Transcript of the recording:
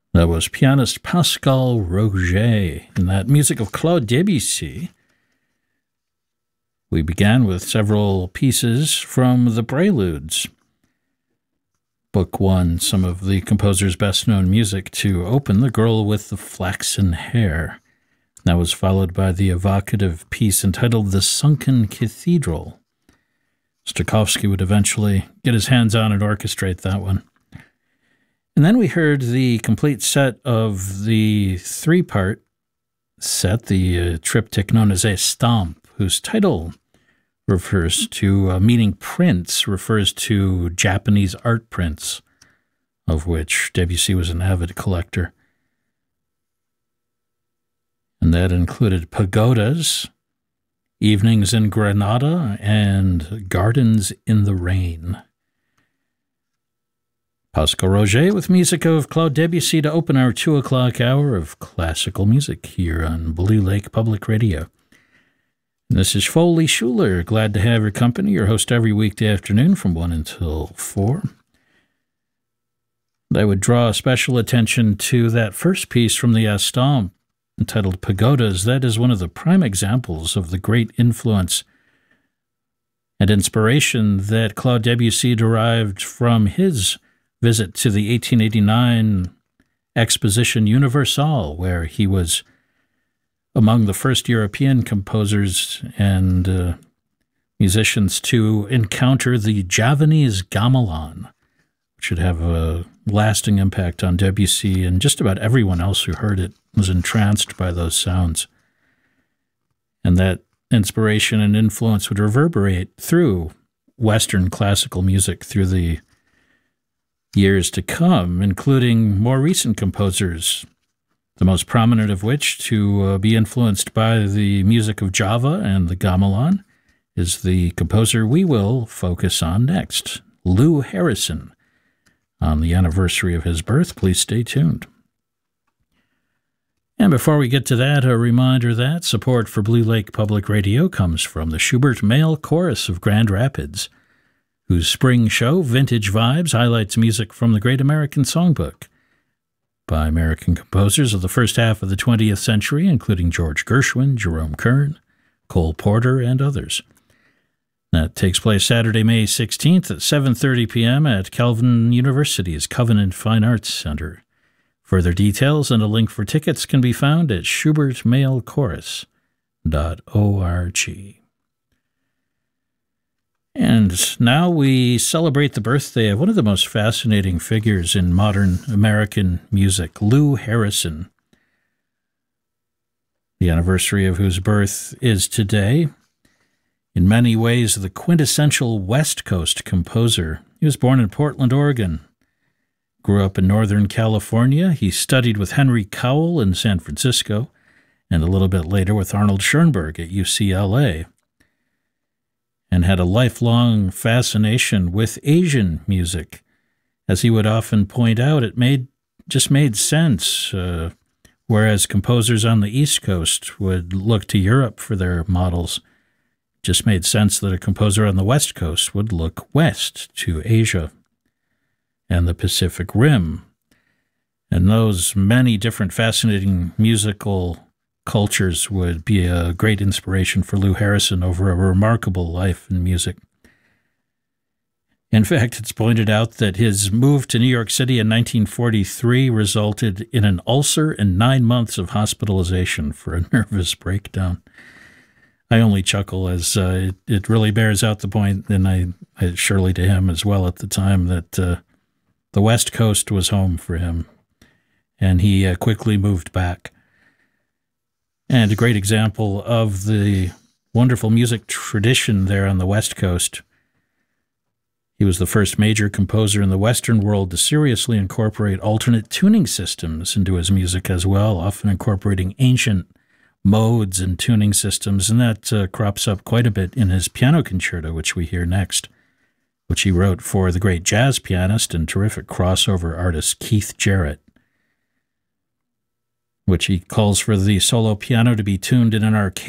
That was pianist Pascal Roget in that music of Claude Debussy. We began with several pieces from the Preludes, Book 1, some of the composer's best-known music to open The Girl with the Flaxen Hair. That was followed by the evocative piece entitled The Sunken Cathedral. Stokowski would eventually get his hands on and orchestrate that one. And then we heard the complete set of the three-part set, the triptych known as Estampe, whose title refers to, meaning prints, refers to Japanese art prints, of which Debussy was an avid collector. And that included Pagodas, Evenings in Granada, and Gardens in the Rain. Pascal Roget with music of Claude Debussy to open our 2 o'clock hour of classical music here on Blue Lake Public Radio. And this is Foley Schuler. Glad to have your company, your host every weekday afternoon from 1 until 4. I would draw special attention to that first piece from the Estampe entitled Pagodas. That is one of the prime examples of the great influence and inspiration that Claude Debussy derived from his visit to the 1889 Exposition Universelle, where he was among the first European composers and musicians to encounter the Javanese gamelan, which should have a lasting impact on Debussy, and just about everyone else who heard it was entranced by those sounds. And that inspiration and influence would reverberate through Western classical music through the years to come, including more recent composers, the most prominent of which to be influenced by the music of Java and the gamelan is the composer we will focus on next, Lou Harrison. On the anniversary of his birth, please stay tuned. And before we get to that, a reminder that support for Blue Lake Public Radio comes from the Schubert Male Chorus of Grand Rapids, whose spring show, Vintage Vibes, highlights music from the Great American Songbook by American composers of the first half of the 20th century, including George Gershwin, Jerome Kern, Cole Porter, and others. That takes place Saturday, May 16th at 7:30 p.m. at Calvin University's Covenant Fine Arts Center. Further details and a link for tickets can be found at schubertmalechorus.org. And now we celebrate the birthday of one of the most fascinating figures in modern American music, Lou Harrison, the anniversary of whose birth is today. In many ways, the quintessential West Coast composer. He was born in Portland, Oregon, grew up in Northern California. He studied with Henry Cowell in San Francisco, and a little bit later with Arnold Schoenberg at UCLA, and had a lifelong fascination with Asian music. As he would often point out, it just made sense, whereas composers on the East Coast would look to Europe for their models. Just made sense that a composer on the West Coast would look west to Asia and the Pacific Rim. And those many different fascinating musical cultures would be a great inspiration for Lou Harrison over a remarkable life in music. In fact, it's pointed out that his move to New York City in 1943 resulted in an ulcer and 9 months of hospitalization for a nervous breakdown. I only chuckle as it really bears out the point, and I surely to him as well at the time, that the West Coast was home for him, and he quickly moved back. And a great example of the wonderful music tradition there on the West Coast. He was the first major composer in the Western world to seriously incorporate alternate tuning systems into his music as well, often incorporating ancient modes and tuning systems, and that crops up quite a bit in his piano concerto, which we hear next, which he wrote for the great jazz pianist and terrific crossover artist Keith Jarrett, which he calls for the solo piano to be tuned in an arcade